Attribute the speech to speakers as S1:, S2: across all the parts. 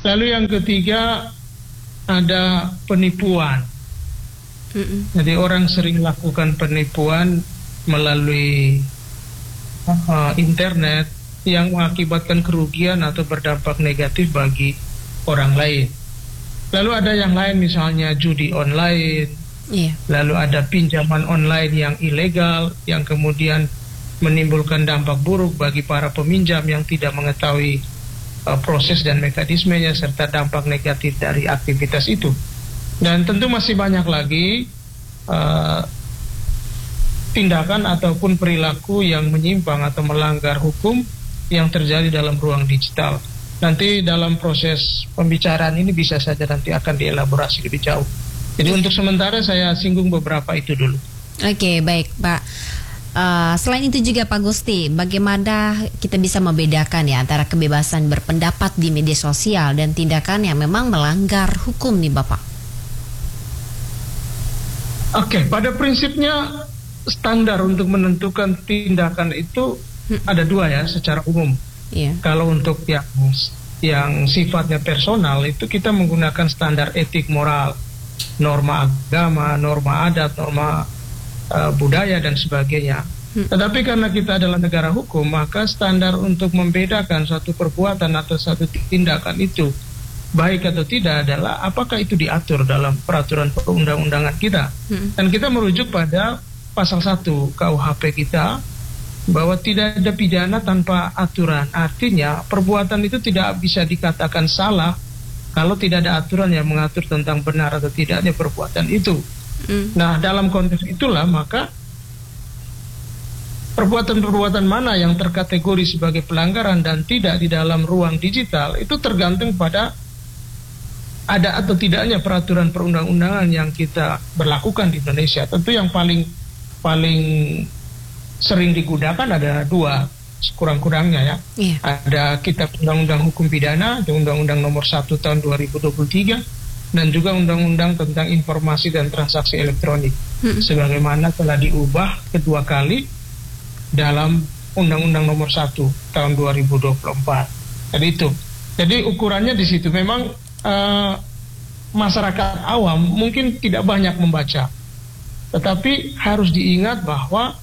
S1: Lalu yang ketiga ada penipuan. Jadi orang sering lakukan penipuan melalui internet yang mengakibatkan kerugian atau berdampak negatif bagi orang lain. Lalu ada yang lain, misalnya judi online, lalu ada pinjaman online yang ilegal yang kemudian menimbulkan dampak buruk bagi para peminjam yang tidak mengetahui proses dan mekanismenya serta dampak negatif dari aktivitas itu. Dan tentu masih banyak lagi tindakan ataupun perilaku yang menyimpang atau melanggar hukum yang terjadi dalam ruang digital. Nanti dalam proses pembicaraan ini bisa saja nanti akan dielaborasi lebih jauh. Jadi untuk sementara saya singgung beberapa itu dulu.
S2: Oke, baik Pak. Selain itu juga Pak Gusti, bagaimana kita bisa membedakan ya antara kebebasan berpendapat di media sosial dan tindakan yang memang melanggar hukum nih Bapak?
S1: Oke, pada prinsipnya standar untuk menentukan tindakan itu ada dua ya secara umum. Kalau untuk yang sifatnya personal itu kita menggunakan standar etik moral, norma agama, norma adat, norma budaya dan sebagainya. Tetapi karena kita adalah negara hukum, maka standar untuk membedakan suatu perbuatan atau satu tindakan itu baik atau tidak adalah apakah itu diatur dalam peraturan perundang-undangan kita. Dan kita merujuk pada pasal 1 KUHP kita, bahwa tidak ada pidana tanpa aturan. Artinya perbuatan itu tidak bisa dikatakan salah kalau tidak ada aturan yang mengatur tentang benar atau tidaknya perbuatan itu. Nah, dalam konteks itulah maka perbuatan-perbuatan mana yang terkategori sebagai pelanggaran dan tidak di dalam ruang digital itu tergantung pada ada atau tidaknya peraturan perundang-undangan yang kita berlakukan di Indonesia. Tentu yang paling sering digunakan ada dua sekurang-kurangnya ya. Ada Kitab Undang-Undang Hukum Pidana, Undang-Undang Nomor 1 Tahun 2023, dan juga Undang-Undang tentang Informasi dan Transaksi Elektronik, sebagaimana telah diubah kedua kali dalam Undang-Undang Nomor 1 Tahun 2024. Jadi ukurannya di situ. Memang masyarakat awam mungkin tidak banyak membaca, tetapi harus diingat bahwa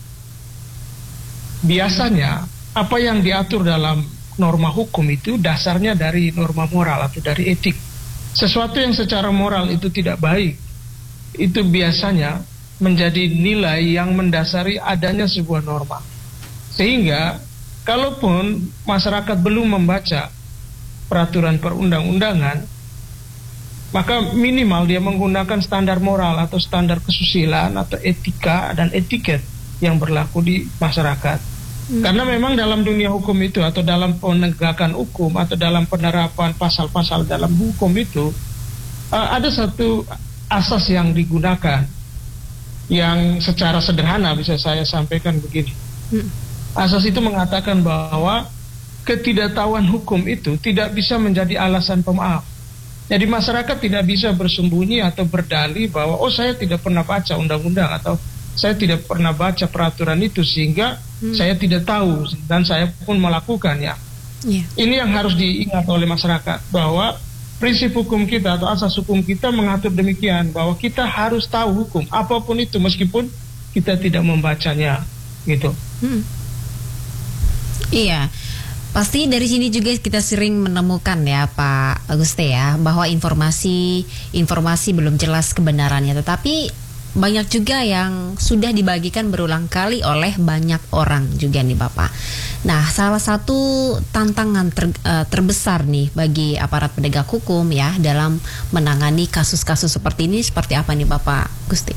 S1: biasanya apa yang diatur dalam norma hukum itu dasarnya dari norma moral atau dari etik. Sesuatu yang secara moral itu tidak baik, itu biasanya menjadi nilai yang mendasari adanya sebuah norma. Sehingga kalaupun masyarakat belum membaca peraturan perundang-undangan, maka minimal dia menggunakan standar moral atau standar kesusilaan atau etika dan etiket yang berlaku di masyarakat. Karena memang dalam dunia hukum itu atau dalam penegakan hukum atau dalam penerapan pasal-pasal dalam hukum itu ada satu asas yang digunakan yang secara sederhana bisa saya sampaikan begini. Asas itu mengatakan bahwa ketidaktahuan hukum itu tidak bisa menjadi alasan pemaaf. Jadi masyarakat tidak bisa bersembunyi atau berdalih bahwa saya tidak pernah baca undang-undang atau saya tidak pernah baca peraturan itu sehingga saya tidak tahu dan saya pun melakukannya. Ini yang harus diingat oleh masyarakat, bahwa prinsip hukum kita atau asas hukum kita mengatur demikian, bahwa kita harus tahu hukum apapun itu meskipun kita tidak membacanya, gitu.
S2: Iya. Pasti dari sini juga kita sering menemukan ya Pak Aguste ya, bahwa informasi belum jelas kebenarannya, tetapi banyak juga yang sudah dibagikan berulang kali oleh banyak orang juga nih Bapak. Nah, salah satu tantangan terbesar nih bagi aparat penegak hukum ya dalam menangani kasus-kasus seperti ini seperti apa nih Bapak Gusti?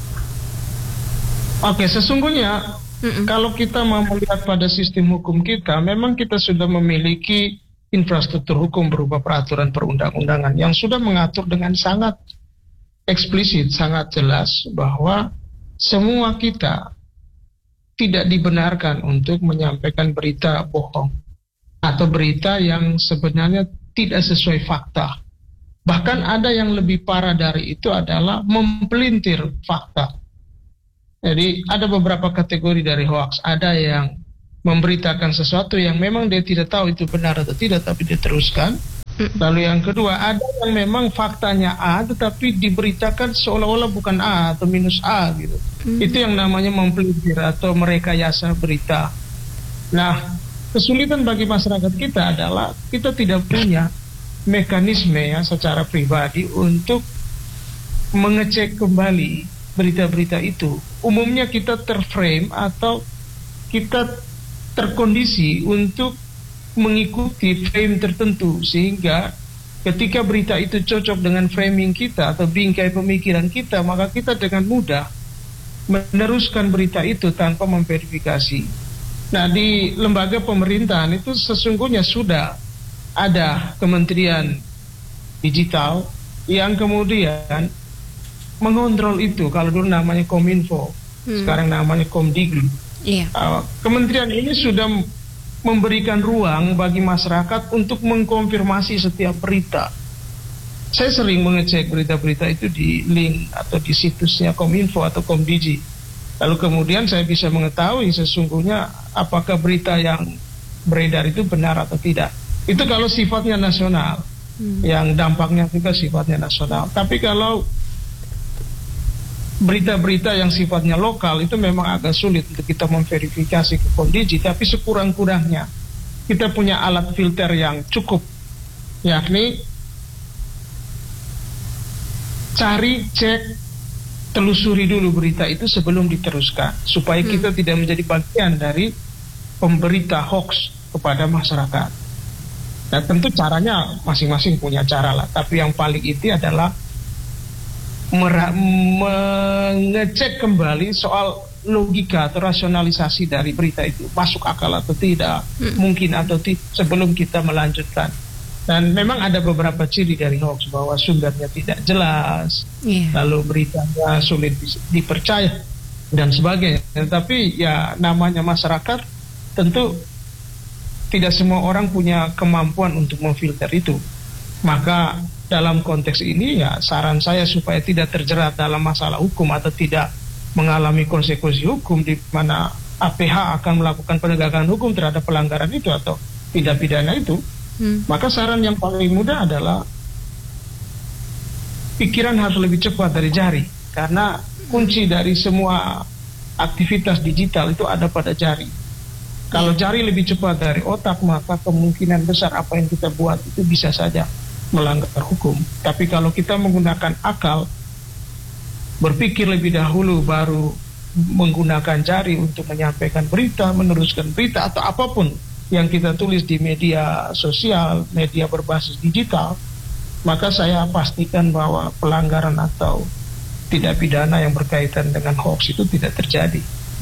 S1: Oke, sesungguhnya kalau kita mau melihat pada sistem hukum kita, memang kita sudah memiliki infrastruktur hukum berupa peraturan perundang-undangan yang sudah mengatur dengan sangat eksplisit, sangat jelas bahwa semua kita tidak dibenarkan untuk menyampaikan berita bohong atau berita yang sebenarnya tidak sesuai fakta. Bahkan ada yang lebih parah dari itu adalah mempelintir fakta. Jadi ada beberapa kategori dari hoax. Ada yang memberitakan sesuatu yang memang dia tidak tahu itu benar atau tidak, tapi dia teruskan. Lalu yang kedua, ada yang memang faktanya A tetapi diberitakan seolah-olah bukan A atau minus A gitu. Itu yang namanya mempelintir atau merekayasa berita. Nah, kesulitan bagi masyarakat kita adalah kita tidak punya mekanisme ya secara pribadi untuk mengecek kembali berita-berita itu. Umumnya kita terframe atau kita terkondisi untuk mengikuti frame tertentu, sehingga ketika berita itu cocok dengan framing kita atau bingkai pemikiran kita, maka kita dengan mudah meneruskan berita itu tanpa memverifikasi. Nah, di lembaga pemerintahan itu sesungguhnya sudah ada Kementerian Digital yang kemudian mengontrol itu. Kalau dulu namanya Kominfo, sekarang namanya Komdikbud. Kementerian ini sudah memberikan ruang bagi masyarakat untuk mengkonfirmasi setiap berita. Saya sering mengecek berita-berita itu di link atau di situsnya Kominfo atau Komdigi. Lalu kemudian saya bisa mengetahui sesungguhnya apakah berita yang beredar itu benar atau tidak. Itu kalau sifatnya nasional, yang dampaknya juga sifatnya nasional. Tapi kalau berita-berita yang sifatnya lokal itu memang agak sulit untuk kita memverifikasi ke Komdigi, tapi sekurang-kurangnya kita punya alat filter yang cukup, yakni cari, cek, telusuri dulu berita itu sebelum diteruskan, supaya kita tidak menjadi bagian dari pemberita hoax kepada masyarakat. Nah, tentu caranya masing-masing punya cara lah, tapi yang paling inti adalah mengecek kembali soal logika atau rasionalisasi dari berita itu, masuk akal atau tidak, mungkin atau tidak, sebelum kita melanjutkan. Dan memang ada beberapa ciri dari hoax, bahwa sumbernya tidak jelas, lalu beritanya sulit dipercaya dan sebagainya. Tapi ya namanya masyarakat, tentu tidak semua orang punya kemampuan untuk memfilter itu. Maka dalam konteks ini ya saran saya supaya tidak terjerat dalam masalah hukum atau tidak mengalami konsekuensi hukum di mana APH akan melakukan penegakan hukum terhadap pelanggaran itu atau tidak pidana itu, maka saran yang paling mudah adalah pikiran harus lebih cepat dari jari, karena kunci dari semua aktivitas digital itu ada pada jari. Kalau jari lebih cepat dari otak, maka kemungkinan besar apa yang kita buat itu bisa saja melanggar hukum. Tapi kalau kita menggunakan akal, berpikir lebih dahulu baru menggunakan jari untuk menyampaikan berita, meneruskan berita atau apapun yang kita tulis di media sosial, media berbasis digital, maka saya pastikan bahwa pelanggaran atau tidak pidana yang berkaitan dengan hoax itu tidak terjadi.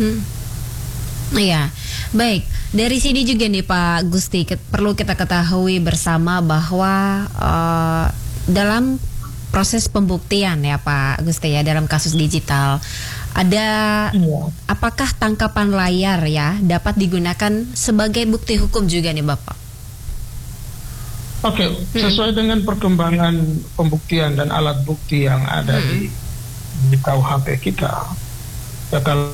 S2: Iya, baik. Dari sini juga nih Pak Gusti, perlu kita ketahui bersama bahwa dalam proses pembuktian ya Pak Gusti ya, dalam kasus digital ada apakah tangkapan layar ya dapat digunakan sebagai bukti hukum juga nih Bapak?
S1: Oke, sesuai dengan perkembangan pembuktian dan alat bukti yang ada di KUHP kita, ya kalau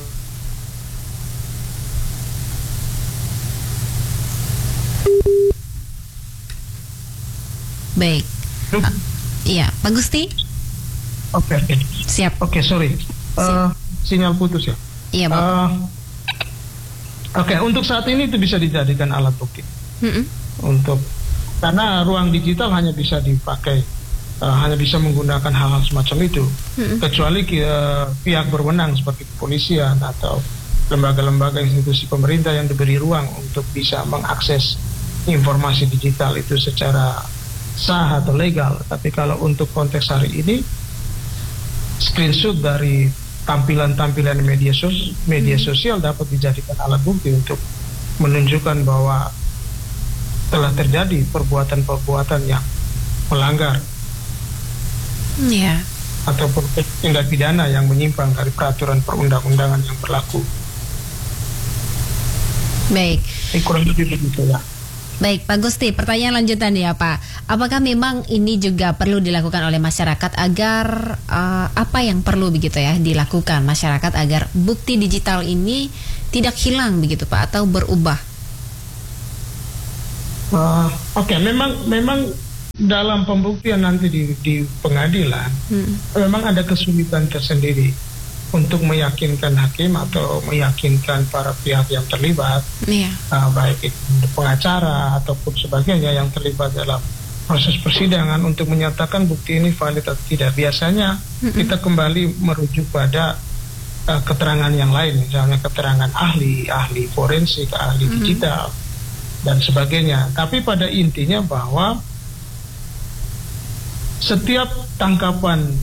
S2: baik. Iya, Pak Gusti.
S1: Oke.
S2: Siap.
S1: Oke, sorry. Sinyal putus ya.
S2: Iya, Bapak.
S1: Oke, untuk saat ini itu bisa dijadikan alat bukti. Karena ruang digital hanya bisa dipakai, hanya bisa menggunakan hal-hal semacam itu, kecuali pihak berwenang seperti kepolisian atau lembaga-lembaga institusi pemerintah yang diberi ruang untuk bisa mengakses informasi digital itu secara sah atau legal. Tapi kalau untuk konteks hari ini, screenshot dari tampilan-tampilan media sosial dapat dijadikan alat bukti untuk menunjukkan bahwa telah terjadi perbuatan-perbuatan yang melanggar ataupun tindak pidana yang menyimpang dari peraturan perundang-undangan yang berlaku.
S2: Baik.
S1: Kurang lebih begitu ya.
S2: Baik, Pak Gusti, pertanyaan lanjutan ya Pak. Apakah memang ini juga perlu dilakukan oleh masyarakat agar apa yang perlu begitu ya dilakukan masyarakat agar bukti digital ini tidak hilang begitu Pak atau berubah?
S1: Oke, memang dalam pembuktian nanti di pengadilan, memang ada kesulitan tersendiri untuk meyakinkan hakim atau meyakinkan para pihak yang terlibat, baik itu pengacara ataupun sebagainya yang terlibat dalam proses persidangan untuk menyatakan bukti ini valid atau tidak. Biasanya kita kembali merujuk pada keterangan yang lain, misalnya keterangan ahli forensik, ahli digital, dan sebagainya. Tapi pada intinya bahwa setiap tangkapan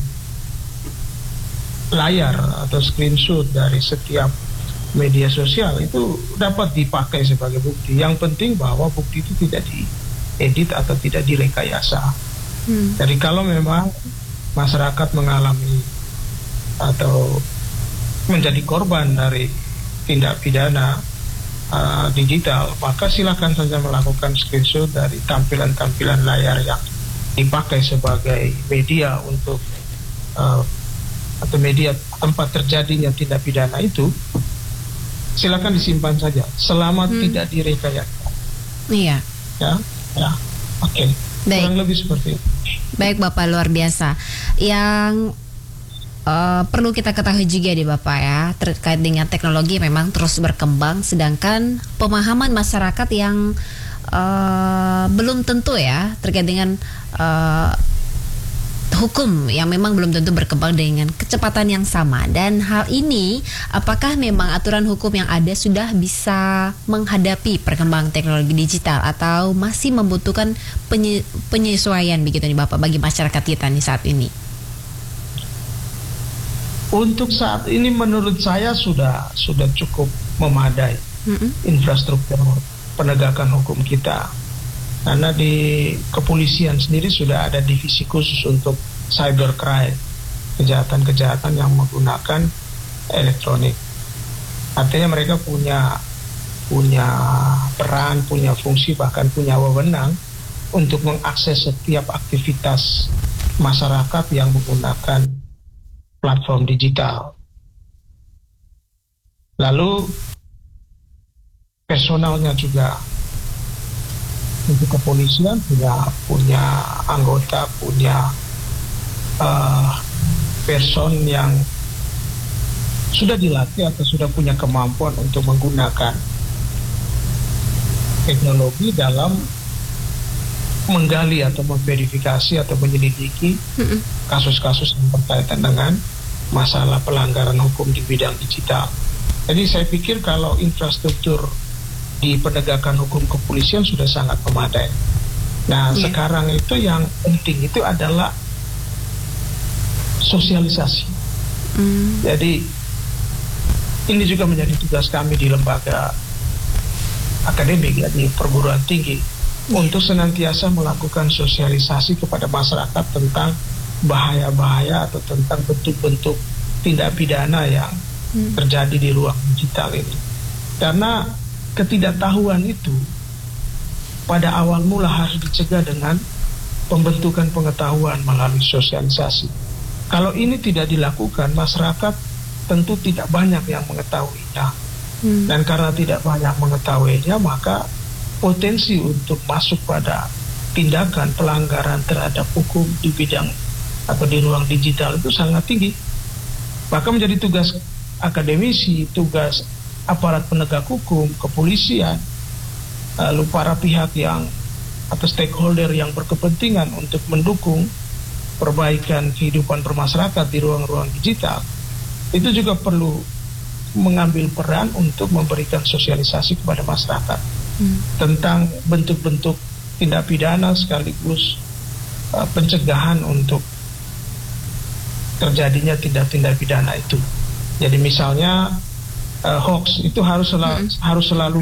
S1: layar atau screenshot dari setiap media sosial itu dapat dipakai sebagai bukti. Yang penting bahwa bukti itu tidak diedit atau tidak direkayasa. Jadi kalau memang masyarakat mengalami atau menjadi korban dari tindak pidana digital, maka silakan saja melakukan screenshot dari tampilan-tampilan layar yang dipakai sebagai media untuk atau media tempat terjadinya tindak pidana itu, silakan disimpan saja selama tidak direkayasa.
S2: Iya.
S1: Ya, oke. Kurang lebih seperti itu.
S2: Baik Bapak, luar biasa. Yang perlu kita ketahui juga nih Bapak ya, terkait dengan teknologi memang terus berkembang, sedangkan pemahaman masyarakat yang belum tentu ya terkait dengan hukum yang memang belum tentu berkembang dengan kecepatan yang sama. Dan hal ini, apakah memang aturan hukum yang ada sudah bisa menghadapi perkembangan teknologi digital atau masih membutuhkan penyesuaian begitu nih Bapak bagi masyarakat kita nih saat ini?
S1: Untuk saat ini menurut saya sudah cukup memadai infrastruktur penegakan hukum kita. Karena di kepolisian sendiri sudah ada divisi khusus untuk cybercrime, kejahatan-kejahatan yang menggunakan elektronik. Artinya mereka punya peran, punya fungsi, bahkan punya wewenang untuk mengakses setiap aktivitas masyarakat yang menggunakan platform digital. Lalu personalnya juga untuk kepolisian punya anggota, punya person yang sudah dilatih atau sudah punya kemampuan untuk menggunakan teknologi dalam menggali atau memverifikasi atau menyelidiki kasus-kasus yang berkaitan dengan masalah pelanggaran hukum di bidang digital. Jadi saya pikir kalau infrastruktur di penegakan hukum kepolisian sudah sangat memadai. Nah, sekarang itu yang penting itu adalah sosialisasi. Jadi ini juga menjadi tugas kami di lembaga akademik ya, di perguruan tinggi untuk senantiasa melakukan sosialisasi kepada masyarakat tentang bahaya-bahaya atau tentang bentuk-bentuk tindak pidana yang terjadi di ruang digital ini. Karena ketidaktahuan itu pada awal mula harus dicegah dengan pembentukan pengetahuan melalui sosialisasi. Kalau ini tidak dilakukan, masyarakat tentu tidak banyak yang mengetahuinya. Dan karena tidak banyak mengetahuinya, maka potensi untuk masuk pada tindakan pelanggaran terhadap hukum di bidang atau di ruang digital itu sangat tinggi. Maka menjadi tugas akademisi, tugas aparat penegak hukum, kepolisian, lalu para pihak yang atau stakeholder yang berkepentingan untuk mendukung perbaikan kehidupan bermasyarakat di ruang-ruang digital, itu juga perlu mengambil peran untuk memberikan sosialisasi kepada masyarakat tentang bentuk-bentuk tindak pidana sekaligus pencegahan untuk terjadinya tindak pidana itu. Jadi misalnya hoax itu harus selalu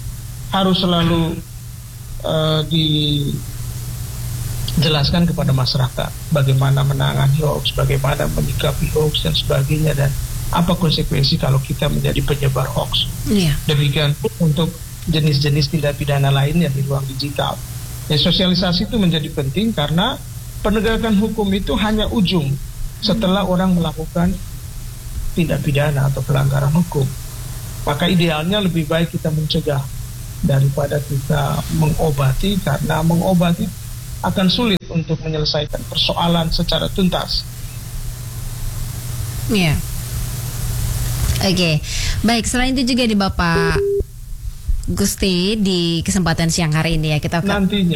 S1: dijelaskan kepada masyarakat bagaimana menangani hoax, bagaimana menyikapi hoax dan sebagainya, dan apa konsekuensi kalau kita menjadi penyebar hoax. Demikian pun untuk jenis-jenis tindak pidana lainnya di ruang digital. Ya, sosialisasi itu menjadi penting karena penegakan hukum itu hanya ujung setelah orang melakukan tindak pidana atau pelanggaran hukum. Maka idealnya lebih baik kita mencegah daripada kita mengobati, karena mengobati akan sulit untuk menyelesaikan persoalan secara tuntas.
S2: Iya. Oke, baik. Selain itu juga di Bapak Gusti di kesempatan siang hari ini ya kita
S1: nantinya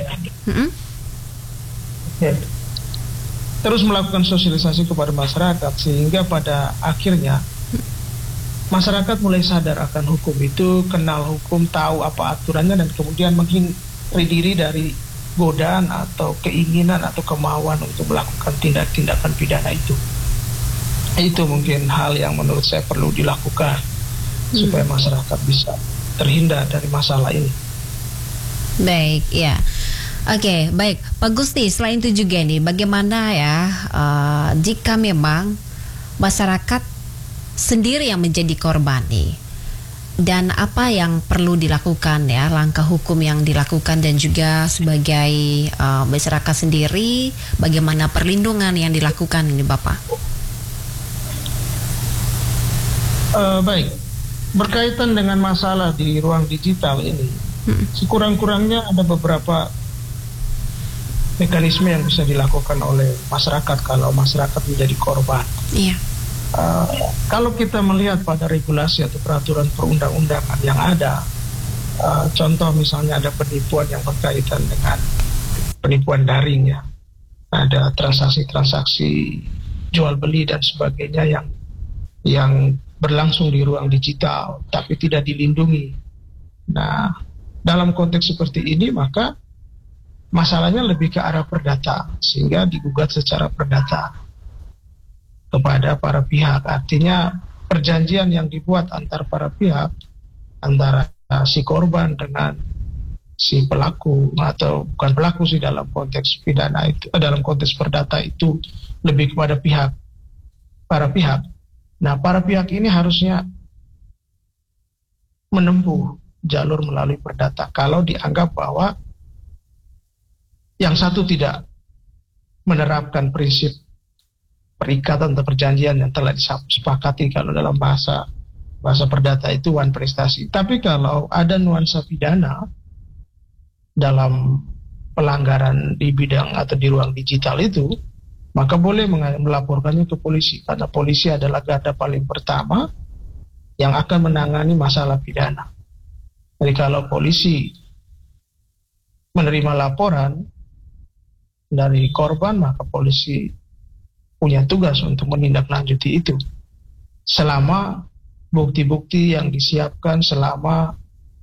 S1: terus melakukan sosialisasi kepada masyarakat sehingga pada akhirnya masyarakat mulai sadar akan hukum itu, kenal hukum, tahu apa aturannya, dan kemudian menghindari diri dari godaan atau keinginan atau kemauan untuk melakukan tindak-tindakan pidana itu. Itu mungkin hal yang menurut saya perlu dilakukan supaya masyarakat bisa terhindar dari masalah ini.
S2: Baik, ya. Oke, baik. Pak Gusti, selain itu juga nih, bagaimana ya jika memang masyarakat sendiri yang menjadi korban nih, dan apa yang perlu dilakukan ya, langkah hukum yang dilakukan, dan juga sebagai masyarakat sendiri, bagaimana perlindungan yang dilakukan ini Bapak?
S1: Baik, berkaitan dengan masalah di ruang digital ini, sekurang-kurangnya ada beberapa mekanisme yang bisa dilakukan oleh masyarakat kalau masyarakat menjadi korban.
S2: Iya.
S1: Kalau kita melihat pada regulasi atau peraturan perundang-undangan yang ada, contoh misalnya ada penipuan yang berkaitan dengan penipuan daring ya, ada transaksi-transaksi jual beli dan sebagainya yang berlangsung di ruang digital tapi tidak dilindungi. Nah, dalam konteks seperti ini maka masalahnya lebih ke arah perdata, sehingga digugat secara perdata kepada para pihak. Artinya perjanjian yang dibuat antar para pihak, antara si korban dengan si pelaku, atau bukan pelaku sih dalam konteks pidana itu, dalam konteks perdata itu lebih kepada para pihak. Nah, para pihak ini harusnya menempuh jalur melalui perdata kalau dianggap bahwa yang satu tidak menerapkan prinsip perikatan atau perjanjian yang telah disepakati, kalau dalam bahasa perdata itu wan prestasi. Tapi kalau ada nuansa pidana dalam pelanggaran di bidang atau di ruang digital itu, maka boleh melaporkannya ke polisi, karena polisi adalah garda paling pertama yang akan menangani masalah pidana. Jadi kalau polisi menerima laporan dari korban, maka polisi punya tugas untuk menindaklanjuti itu selama bukti-bukti yang disiapkan selama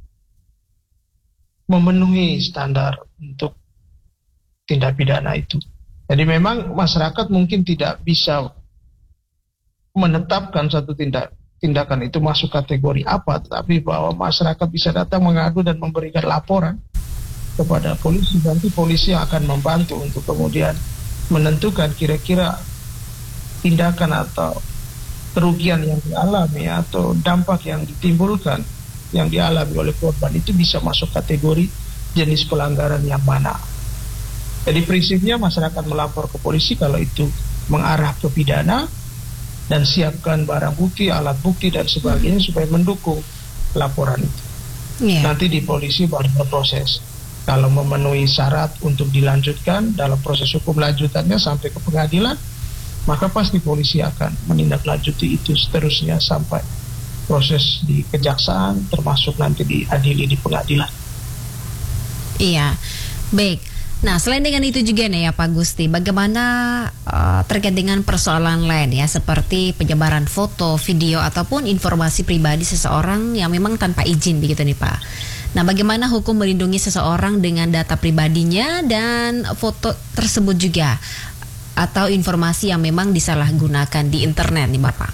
S1: memenuhi standar untuk tindak pidana itu. Jadi memang masyarakat mungkin tidak bisa menetapkan satu tindakan itu masuk kategori apa, tapi bahwa masyarakat bisa datang mengadu dan memberikan laporan kepada polisi, nanti polisi akan membantu untuk kemudian menentukan kira-kira tindakan atau kerugian yang dialami atau dampak yang ditimbulkan yang dialami oleh korban itu bisa masuk kategori jenis pelanggaran yang mana. Jadi prinsipnya masyarakat melapor ke polisi kalau itu mengarah ke pidana, dan siapkan barang bukti, alat bukti dan sebagainya supaya mendukung laporan itu. Nanti di polisi baru berproses. Kalau memenuhi syarat untuk dilanjutkan dalam proses hukum lanjutannya sampai ke pengadilan, maka pasti polisi akan menindaklanjuti itu seterusnya sampai proses di kejaksaan, termasuk nanti diadili di pengadilan.
S2: Iya, baik. Nah, selain dengan itu juga nih ya Pak Gusti, bagaimana terkait dengan persoalan lain ya, seperti penyebaran foto, video, ataupun informasi pribadi seseorang yang memang tanpa izin begitu nih Pak. Nah, bagaimana hukum melindungi seseorang dengan data pribadinya dan foto tersebut juga, atau informasi yang memang disalahgunakan di internet nih Bapak?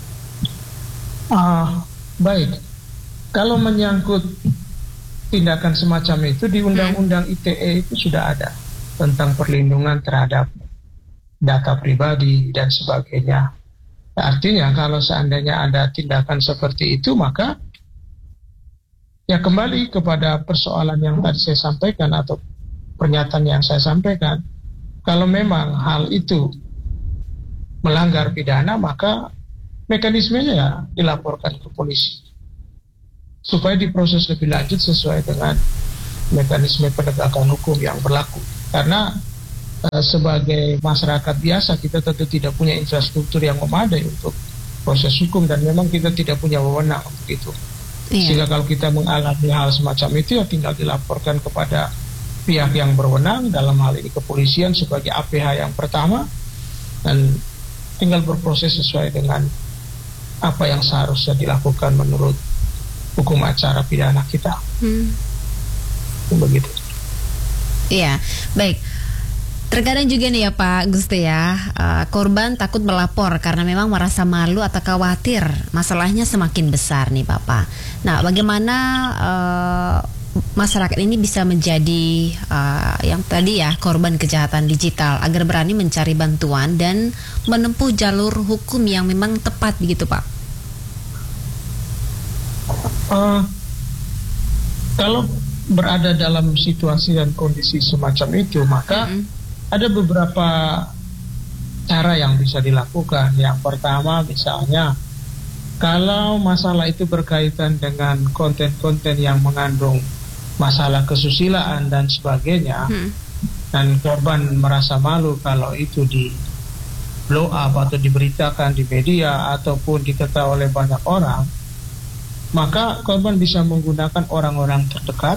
S1: Baik, kalau menyangkut tindakan semacam itu di Undang-Undang ITE itu sudah ada tentang perlindungan terhadap data pribadi dan sebagainya. Artinya kalau seandainya ada tindakan seperti itu, maka ya kembali kepada persoalan yang tadi saya sampaikan atau pernyataan yang saya sampaikan. Kalau memang hal itu melanggar pidana, maka mekanismenya ya dilaporkan ke polisi supaya diproses lebih lanjut sesuai dengan mekanisme penegakan hukum yang berlaku. Karena sebagai masyarakat biasa kita tentu tidak punya infrastruktur yang memadai untuk proses hukum, dan memang kita tidak punya wewenang untuk itu. Sehingga kalau kita mengalami hal semacam itu ya tinggal dilaporkan kepada pihak yang berwenang, dalam hal ini kepolisian sebagai APH yang pertama, dan tinggal berproses sesuai dengan apa yang seharusnya dilakukan menurut hukum acara pidana kita. Begitu.
S2: Iya, baik. Terkadang juga nih ya Pak Gusti ya, korban takut melapor karena memang merasa malu atau khawatir masalahnya semakin besar nih Bapak. Nah, bagaimana masyarakat ini bisa menjadi yang tadi ya korban kejahatan digital agar berani mencari bantuan dan menempuh jalur hukum yang memang tepat begitu Pak?
S1: Kalau berada dalam situasi dan kondisi semacam itu, maka ada beberapa cara yang bisa dilakukan. Yang pertama, misalnya kalau masalah itu berkaitan dengan konten-konten yang mengandung masalah kesusilaan dan sebagainya, dan korban merasa malu kalau itu di blow up atau diberitakan di media ataupun diketahui oleh banyak orang, maka korban bisa menggunakan orang-orang terdekat,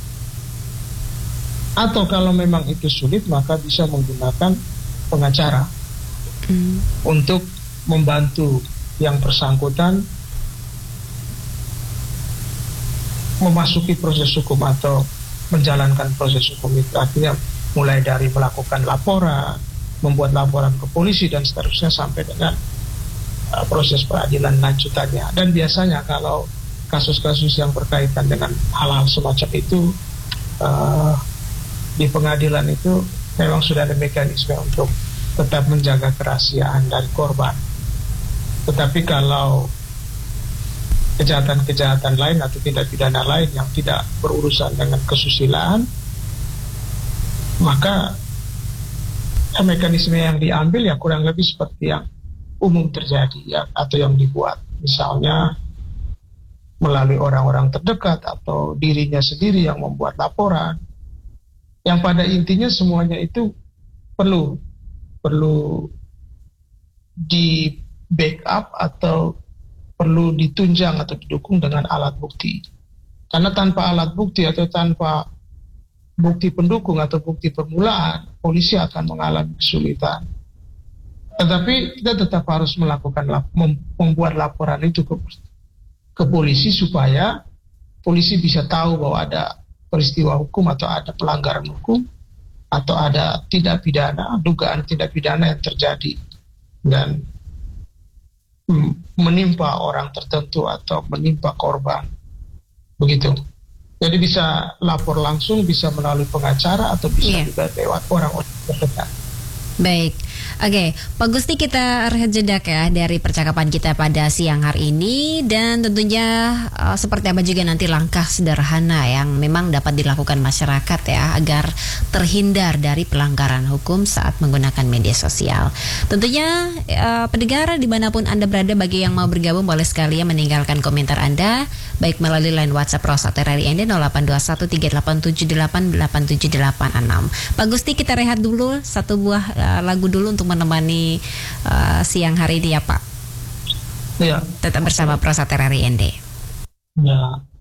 S1: atau kalau memang itu sulit maka bisa menggunakan pengacara untuk membantu yang bersangkutan memasuki proses hukum atau menjalankan proses hukum itu. Artinya mulai dari melakukan laporan, membuat laporan ke polisi dan seterusnya sampai dengan proses peradilan lanjutannya. Dan biasanya kalau kasus-kasus yang berkaitan dengan hal-hal semacam itu di pengadilan itu memang sudah ada mekanisme untuk tetap menjaga kerahasiaan dari korban. Tetapi kalau kejahatan-kejahatan lain atau tindak pidana lain yang tidak berurusan dengan kesusilaan, maka mekanisme yang diambil ya kurang lebih seperti yang umum terjadi ya, atau yang dibuat. Misalnya melalui orang-orang terdekat atau dirinya sendiri yang membuat laporan, yang pada intinya semuanya itu perlu di backup atau perlu ditunjang atau didukung dengan alat bukti. Karena tanpa alat bukti atau tanpa bukti pendukung atau bukti permulaan, polisi akan mengalami kesulitan. Tetapi kita tetap harus membuat laporan itu ke polisi supaya polisi bisa tahu bahwa ada peristiwa hukum atau ada pelanggaran hukum atau ada tindak pidana, dugaan tindak pidana yang terjadi dan menimpa orang tertentu atau menimpa korban. Begitu. Jadi bisa lapor langsung, bisa melalui pengacara atau bisa juga lewat orang-orang terdekat.
S2: Baik, oke, Pak Gusti, kita rehat jeda ya dari percakapan kita pada siang hari ini, dan tentunya seperti apa juga nanti langkah sederhana yang memang dapat dilakukan masyarakat ya agar terhindar dari pelanggaran hukum saat menggunakan media sosial. Tentunya pendengar dimanapun Anda berada, bagi yang mau bergabung boleh sekalian meninggalkan komentar Anda baik melalui line WhatsApp Rosa TRRI ND 082138788786. Pak Gusti, kita rehat dulu satu buah lagu dulu untuk menemani siang hari ini ya Pak.
S1: Ya.
S2: Tetap bersama Prosa TRRI ND.
S1: Ya.